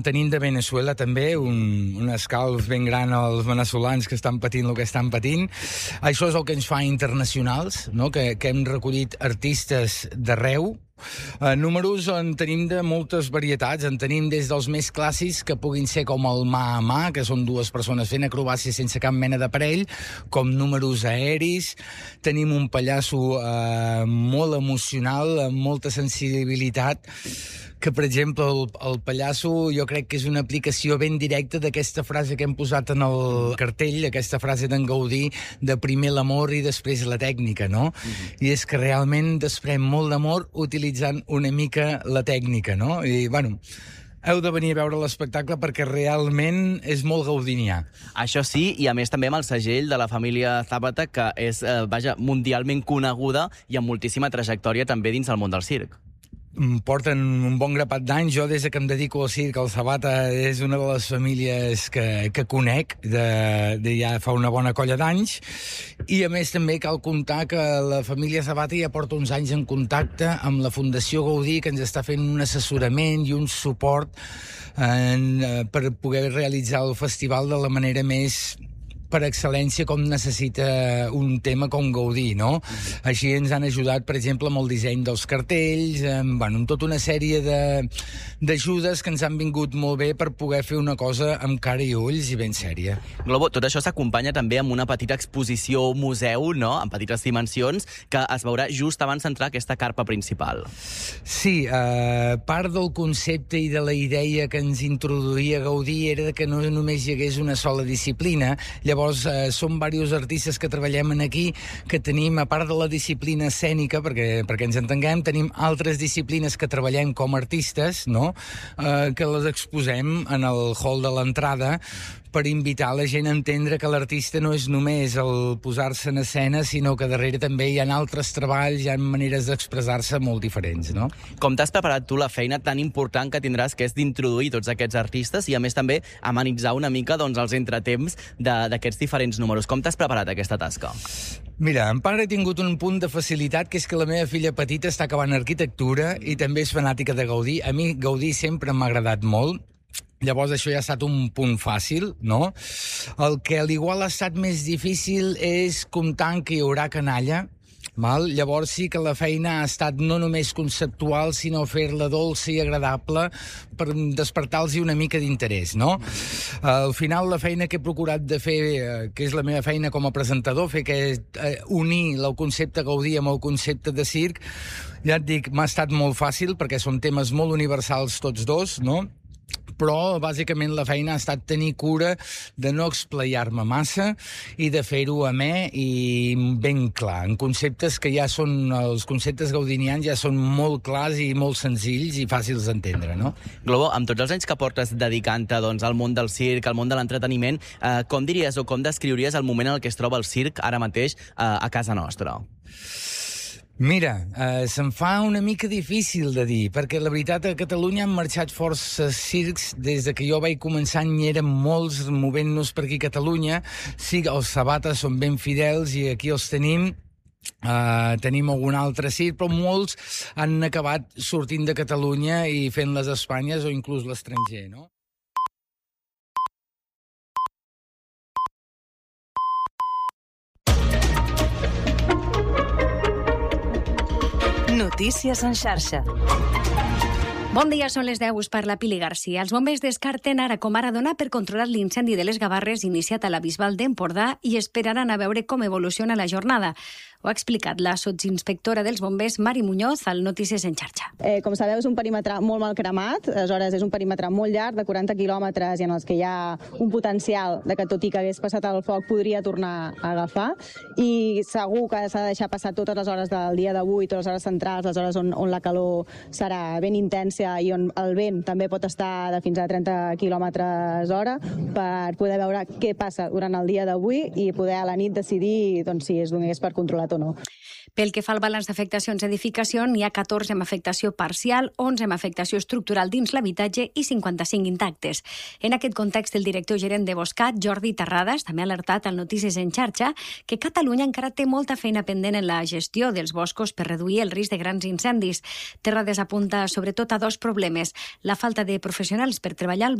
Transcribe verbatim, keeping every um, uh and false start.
Tenim de Venezuela també un, un escalf ben gran als veneçolans que estan patint el que estan patint. Això és el que ens fa internacionals, no? que, que hem recollit artistes d'arreu. Uh, números en tenim de moltes varietats. En tenim des dels més clàssics, que puguin ser com el mà a mà, que són dues persones fent acrobàcia sense cap mena d'aparell, com números aeris. Tenim un pallasso uh, molt emocional, amb molta sensibilitat, que, per exemple, el, el pallasso jo crec que és una aplicació ben directa d'aquesta frase que hem posat en el cartell, aquesta frase d'en Gaudí, de primer l'amor i després la tècnica, no? Mm-hmm. I és que realment desprèn molt d'amor utilitzant una mica la tècnica, no? I, bueno, heu de venir a veure l'espectacle perquè realment és molt gaudinià. Això sí, i a més també amb el segell de la família Zapata, que és, eh, vaja, mundialment coneguda i amb moltíssima trajectòria també dins el món del circ. Porten un bon grapat d'anys. Jo, des que em dedico al circ, el Zapata és una de les famílies que, que conec de, de ja fa una bona colla d'anys. I, a més, també cal comptar que la família Zapata ja porta uns anys en contacte amb la Fundació Gaudí, que ens està fent un assessorament i un suport en, per poder realitzar el festival de la manera més per excel·lència com necessita un tema com Gaudí, no? Mm-hmm. Així ens han ajudat, per exemple, amb el disseny dels cartells, amb, bueno, amb tota una sèrie de, d'ajudes que ens han vingut molt bé per poder fer una cosa amb cara i ulls i ben sèria. Globo, tot això s'acompanya també amb una petita exposició museu, no?, en petites dimensions, que es veurà just abans d'entrar aquesta carpa principal. Sí, eh, part del concepte i de la idea que ens introduïa Gaudí era que no només hi hagués una sola disciplina. Llavors, Llavors, eh, som diversos artistes que treballem aquí, que tenim, a part de la disciplina escènica, perquè, perquè ens entenguem, tenim altres disciplines que treballem com a artistes, no?, eh, que les exposem en el hall de l'entrada per invitar la gent a entendre que l'artista no és només el posar-se en escena, sinó que darrere també hi ha altres treballs, hi ha maneres d'expressar-se molt diferents, no? Com t'has preparat tu la feina tan important que tindràs, que és d'introduir tots aquests artistes i, a més, també amenitzar una mica, doncs, els entretemps d'aquests diferents números? Com t'has preparat aquesta tasca? Mira, en part he tingut un punt de facilitat, que és que la meva filla petita està acabant arquitectura i també és fanàtica de Gaudí. A mi Gaudí sempre m'ha agradat molt. Llavors això ja ha estat un punt fàcil, no? El que a l'igual ha estat més difícil és comptar que hi haurà canalla. Val? Llavors sí que la feina ha estat no només conceptual, sinó fer-la dolça i agradable per despertar-los una mica d'interès, no? Al final la feina que he procurat de fer, que és la meva feina com a presentador, fer que eh, unir el concepte Gaudí amb el concepte de circ, ja et dic, m'ha estat molt fàcil perquè són temes molt universals tots dos, no? Però, bàsicament, la feina ha estat tenir cura de no explayar-me massa i de fer-ho amè i ben clar, en conceptes que ja són, els conceptes gaudinians ja són molt clars i molt senzills i fàcils d'entendre, no? Globo, amb tots els anys que portes dedicant-te, doncs, al món del circ, al món de l'entreteniment, eh, com diries o com descriuries el moment en el que es troba el circ ara mateix eh, a casa nostra? Mira, eh, se'm fa una mica difícil de dir, perquè la veritat a Catalunya han marxat forces circs. Des de que jo vaig començar n'hi eren molts movent-nos per aquí a Catalunya. Sí, els Zapata són ben fidels i aquí els tenim. Uh, tenim algun altre circ, però molts han acabat sortint de Catalunya i fent les Espanyes o inclús l'estranger, no? Notícies en xarxa. Bon dia, són les deu, us parla Pili Garcia. Els bombers descarten ara com ara dona per controlar l'incendi de les Gavarres iniciat a la Bisbal d'Empordà i esperaran a veure com evoluciona la jornada. Ho ha explicat la sotsinspectora dels bombers, Mari Muñoz, al Notícies en xarxa. Eh, com sabeu, és un perímetre molt mal cremat, aleshores és un perímetre molt llarg, de quaranta quilòmetres, i en els que hi ha un potencial de que, tot i que hagués passat el foc, podria tornar a agafar, i segur que s'ha de deixar passar totes les hores del dia d'avui, totes les hores centrals, les hores on, on la calor serà ben intensa i on el vent també pot estar de fins a trenta quilòmetres hora, per poder veure què passa durant el dia d'avui i poder a la nit decidir, doncs, si es donés per controlat o no. Pel que fa al balanç d'afectacions d'edificació, n'hi ha catorze amb afectació parcial, onze amb afectació estructural dins l'habitatge i cinquanta-cinc intactes. En aquest context, el director gerent de Boscat, Jordi Terrades, també ha alertat al Notícies en xarxa que Catalunya encara té molta feina pendent en la gestió dels boscos per reduir el risc de grans incendis. Terrades apunta sobretot a dos dos problemes: la falta de professionals per treballar al